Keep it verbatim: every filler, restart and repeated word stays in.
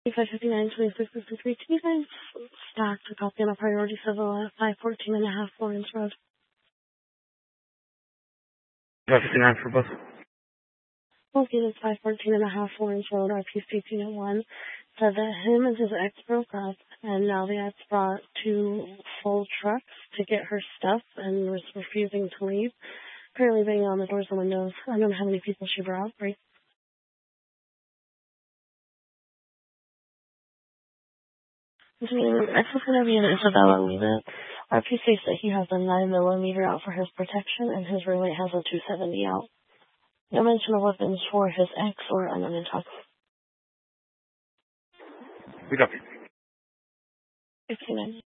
five fifty-nine, twenty-six, fifty-three. Can you guys stack a copy on a priority civil at five fourteen and a half Florence Road? five fifty-nine for both. Okay, that's five fourteen and a half Florence Road, R P C eighteen oh one. Said that him and his ex broke up, and now the ex brought two full trucks to get her stuff and was refusing to leave. Apparently banging on the doors and windows. I don't know how many people she brought, right? His ex is going to be in Isabella Leavitt. R P states that he has a nine millimeter out for his protection, and his roommate has a two seventy out. No mention of weapons for his ex or unknown talk. We got you. fifty-nine.